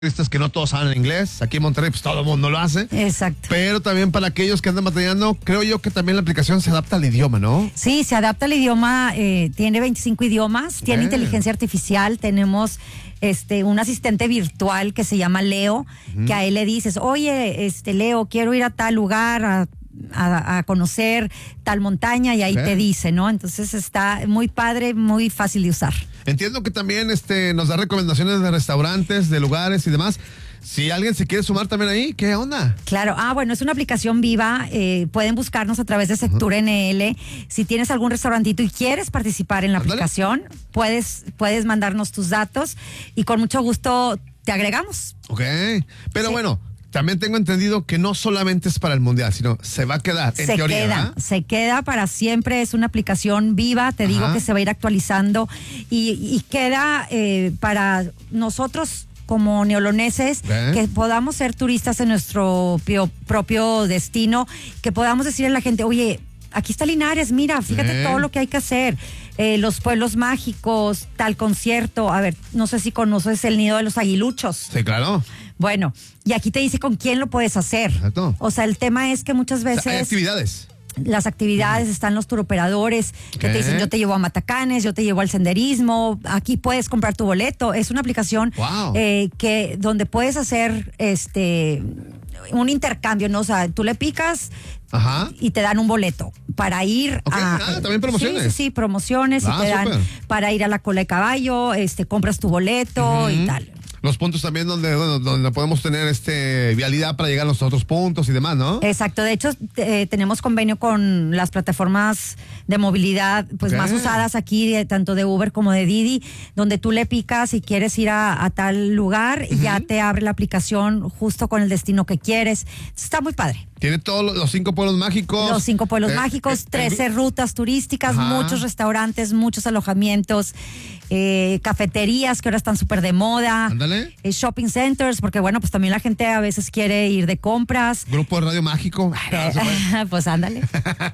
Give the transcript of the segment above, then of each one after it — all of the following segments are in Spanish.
que no todos saben inglés. Aquí en Monterrey pues todo el mundo lo hace. Exacto. Pero también para aquellos que andan batallando, creo yo que también la aplicación se adapta al idioma, ¿no? Sí, se adapta al idioma, tiene 25 idiomas, tiene inteligencia artificial, tenemos un asistente virtual que se llama Leo, que a él le dices, oye, Leo, quiero ir a tal lugar, a conocer tal montaña, y ahí te dice, ¿no? Entonces está muy padre, muy fácil de usar. Entiendo que también nos da recomendaciones de restaurantes, de lugares y demás. Si alguien se quiere sumar también ahí, ¿qué onda? Claro, bueno, es una aplicación viva, pueden buscarnos a través de Sectur NL. Si tienes algún restaurantito y quieres participar en la aplicación, puedes mandarnos tus datos y con mucho gusto te agregamos. Ok, pero bueno, también tengo entendido que no solamente es para el mundial, sino se va a quedar, en teoría. Se queda para siempre, es una aplicación viva, te digo que se va a ir actualizando y queda para nosotros como neoloneses, que podamos ser turistas en nuestro propio destino, que podamos decirle a la gente, oye, aquí está Linares, mira, fíjate todo lo que hay que hacer, los pueblos mágicos, tal concierto, a ver, no sé si conoces el Nido de los Aguiluchos. Sí, claro. Bueno, y aquí te dice con quién lo puedes hacer. Exacto. O sea, el tema es que muchas veces... hay actividades. Las actividades, están los turoperadores que te dicen, yo te llevo a Matacanes, yo te llevo al senderismo, aquí puedes comprar tu boleto. Es una aplicación donde puedes hacer un intercambio, ¿no? O sea, tú le picas y te dan un boleto para ir a... también promociones. Sí, promociones, y te dan para ir a la cola de caballo, compras tu boleto y tal. Los puntos también donde podemos tener vialidad para llegar a los otros puntos y demás, ¿no? Exacto. De hecho, tenemos convenio con las plataformas de movilidad más usadas aquí, tanto de Uber como de Didi, donde tú le picas y quieres ir a tal lugar y ya te abre la aplicación justo con el destino que quieres. Está muy padre. Tiene todos los 5 pueblos mágicos. Los 5 pueblos mágicos, 13 rutas turísticas, muchos restaurantes, muchos alojamientos, cafeterías que ahora están súper de moda. Ándale. Shopping centers, porque bueno, pues también la gente a veces quiere ir de compras. Grupo de radio mágico. Pues ándale.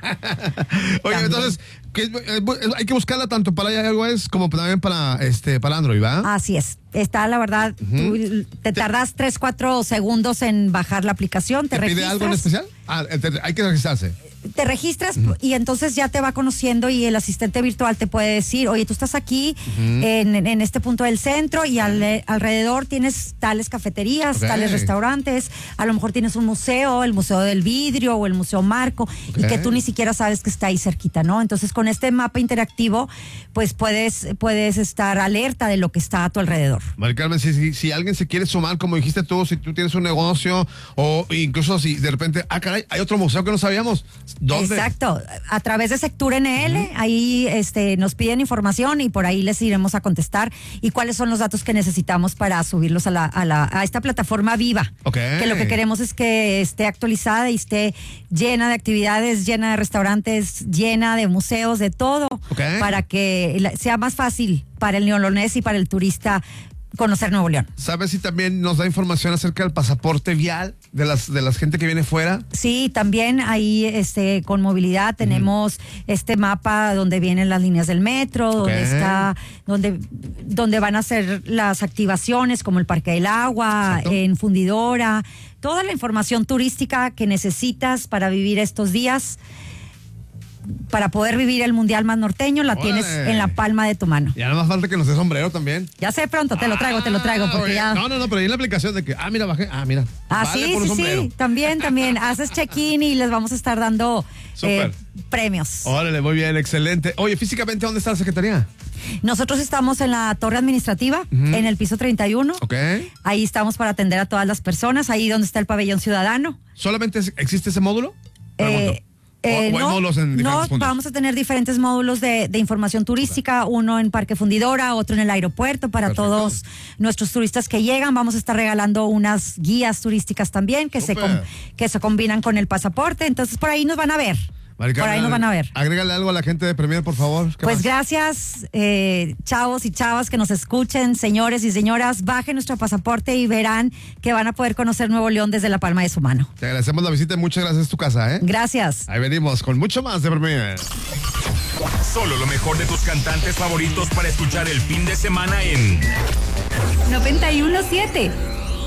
Oye, también. Entonces, hay que buscarla tanto para iOS como también para Android, ¿va? Así es. Está, la verdad, tú te tardas 3-4 segundos en bajar la aplicación, te registras. ¿Pide algo en especial? Hay que registrarse. Te registras y entonces ya te va conociendo y el asistente virtual te puede decir, oye, tú estás aquí en este punto del centro y alrededor tienes tales cafeterías, tales restaurantes, a lo mejor tienes un museo, el Museo del Vidrio o el Museo Marco, y que tú ni siquiera sabes que está ahí cerquita, ¿no? Entonces con este mapa interactivo, pues puedes estar alerta de lo que está a tu alrededor. Mari Carmen, si alguien se quiere sumar, como dijiste tú, si tú tienes un negocio o incluso si de repente, caray, hay otro museo que no sabíamos. ¿Dónde? Exacto, a través de Sectur NL, ahí nos piden información y por ahí les iremos a contestar y cuáles son los datos que necesitamos para subirlos a esta plataforma viva. Que lo que queremos es que esté actualizada y esté llena de actividades, llena de restaurantes, llena de museos, de todo, para que sea más fácil para el neolonés y para el turista conocer Nuevo León. ¿Sabes si también nos da información acerca del pasaporte vial de las gente que viene fuera? Sí, también ahí con movilidad tenemos este mapa donde vienen las líneas del metro, donde está, donde van a ser las activaciones como el Parque del Agua, en Fundidora, toda la información turística que necesitas para vivir estos días. Para poder vivir el mundial más norteño, la tienes en la palma de tu mano. Ya nada más falta que nos dé sombrero también. Ya sé, pronto te lo traigo, porque ya... No, pero ahí en la aplicación de que, mira, bajé, mira. Sí, también. Haces check-in y les vamos a estar dando premios. Órale, muy bien, excelente. Oye, físicamente, ¿dónde está la secretaría? Nosotros estamos en la torre administrativa, en el piso 31. Ahí estamos para atender a todas las personas, ahí donde está el pabellón ciudadano. ¿Solamente existe ese módulo? No, vamos a tener diferentes módulos de información turística, uno en Parque Fundidora, otro en el aeropuerto para todos nuestros turistas que llegan. Vamos a estar regalando unas guías turísticas también que se combinan con el pasaporte, entonces por ahí nos van a ver. Por ahí nos van a ver. Agrégale algo a la gente de Premier, por favor. Pues gracias, chavos y chavas que nos escuchen, señores y señoras, bajen nuestro pasaporte y verán que van a poder conocer Nuevo León desde la palma de su mano. Te agradecemos la visita y muchas gracias, es tu casa, ¿eh? Gracias. Ahí venimos con mucho más de Premier. Solo lo mejor de tus cantantes favoritos para escuchar el fin de semana en 91.7.